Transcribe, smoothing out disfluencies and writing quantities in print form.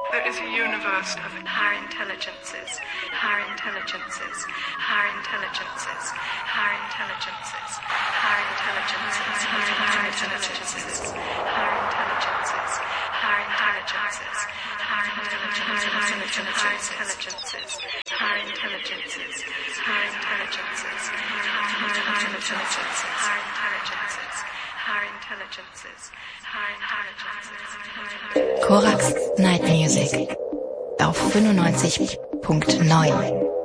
There is a universe of higher intelligences, higher intelligences, higher intelligences, higher intelligences, higher intelligences, higher intelligences, higher intelligences, higher intelligences, higher intelligences, higher intelligences, higher intelligences, higher intelligences, higher intelligences, higher intelligences, higher intelligences, higher intelligences. Korax Night Music auf 95.9.